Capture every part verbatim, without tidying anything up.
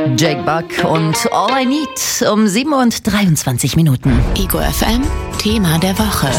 Jake Buck und All I Need um sieben Uhr und dreiundzwanzig Minuten. Ego F M, Thema der Woche.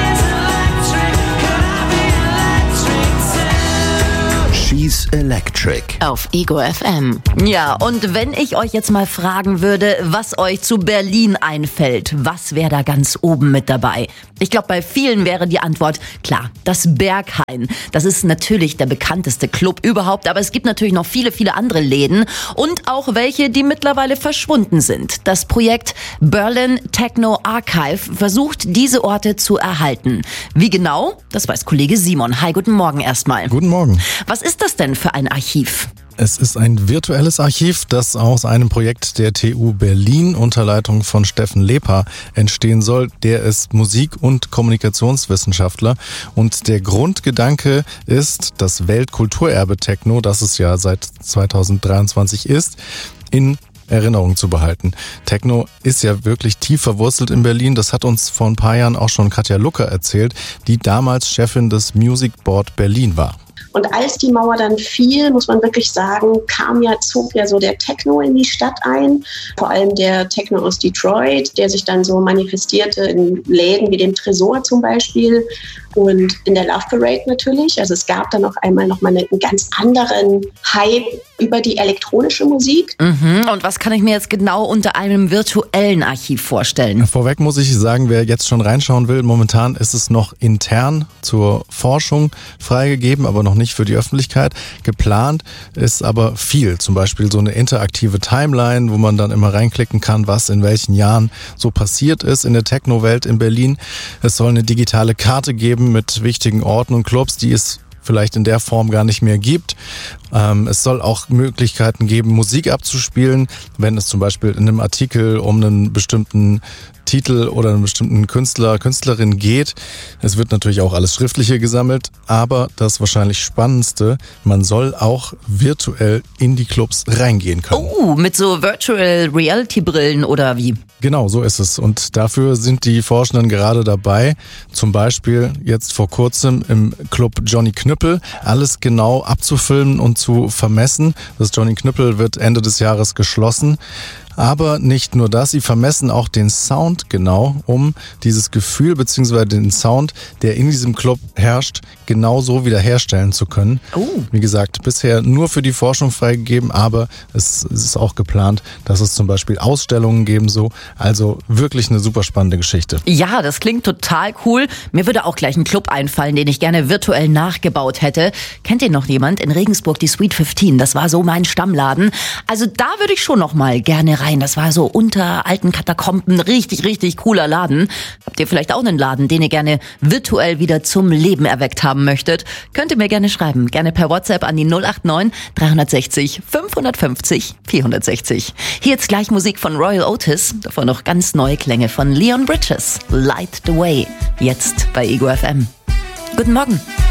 She's Electric. Auf Ego F M. Ja, und wenn ich euch jetzt mal fragen würde, was euch zu Berlin einfällt, was wäre da ganz oben mit dabei? Ich glaube, bei vielen wäre die Antwort klar, das Berghain. Das ist natürlich der bekannteste Club überhaupt, aber es gibt natürlich noch viele, viele andere Läden und auch welche, die mittlerweile verschwunden sind. Das Projekt Berlin Techno Archive versucht, diese Orte zu erhalten. Wie genau? Das weiß Kollege Simon. Hi, guten Morgen erstmal. Guten Morgen. Was ist das denn für ein Archiv? Es ist ein virtuelles Archiv, das aus einem Projekt der T U Berlin unter Leitung von Steffen Lepa entstehen soll. Der ist Musik- und Kommunikationswissenschaftler. Und der Grundgedanke ist, das Weltkulturerbe Techno, das es ja seit zweitausenddreiundzwanzig ist, in Erinnerung zu behalten. Techno ist ja wirklich tief verwurzelt in Berlin. Das hat uns vor ein paar Jahren auch schon Katja Lucker erzählt, die damals Chefin des Music Board Berlin war. Und als die Mauer dann fiel, muss man wirklich sagen, kam ja, zog ja so der Techno in die Stadt ein. Vor allem der Techno aus Detroit, der sich dann so manifestierte in Läden wie dem Tresor zum Beispiel und in der Love Parade natürlich. Also es gab dann noch einmal noch mal einen ganz anderen Hype über die elektronische Musik. Mhm. Und was kann ich mir jetzt genau unter einem virtuellen Archiv vorstellen? Vorweg muss ich sagen, wer jetzt schon reinschauen will, momentan ist es noch intern zur Forschung freigegeben, aber noch nicht für die Öffentlichkeit. Geplant ist aber viel, zum Beispiel so eine interaktive Timeline, wo man dann immer reinklicken kann, was in welchen Jahren so passiert ist in der Techno-Welt in Berlin. Es soll eine digitale Karte geben mit wichtigen Orten und Clubs, die es vielleicht in der Form gar nicht mehr gibt. Ähm, es soll auch Möglichkeiten geben, Musik abzuspielen, wenn es zum Beispiel in einem Artikel um einen bestimmten Titel oder einen bestimmten Künstler, Künstlerin geht. Es wird natürlich auch alles Schriftliche gesammelt, aber das wahrscheinlich Spannendste, man soll auch virtuell in die Clubs reingehen können. Oh, mit so Virtual Reality Brillen oder wie? Genau, so ist es. Und dafür sind die Forschenden gerade dabei, zum Beispiel jetzt vor kurzem im Club Johnny Knüppel, alles genau abzufilmen und zu vermessen. Das Johnny Knüppel wird Ende des Jahres geschlossen. Aber nicht nur das, sie vermessen auch den Sound genau, um dieses Gefühl bzw. den Sound, der in diesem Club herrscht, genauso wiederherstellen zu können. Oh. Wie gesagt, bisher nur für die Forschung freigegeben, aber es ist auch geplant, dass es zum Beispiel Ausstellungen geben so. Also wirklich eine super spannende Geschichte. Ja, das klingt total cool. Mir würde auch gleich ein Club einfallen, den ich gerne virtuell nachgebaut hätte. Kennt ihr noch jemand? In Regensburg die Sweet fünfzehn, das war so mein Stammladen. Also da würde ich schon noch mal gerne rein. Das war so unter alten Katakomben, richtig, richtig cooler Laden. Habt ihr vielleicht auch einen Laden, den ihr gerne virtuell wieder zum Leben erweckt haben möchtet? Könnt ihr mir gerne schreiben. Gerne per WhatsApp an die null acht neun drei sechs null fünf fünf null vier sechs null. Hier jetzt gleich Musik von Royal Otis. Davor noch ganz neue Klänge von Leon Bridges. Light the Way. Jetzt bei Ego F M. Guten Morgen.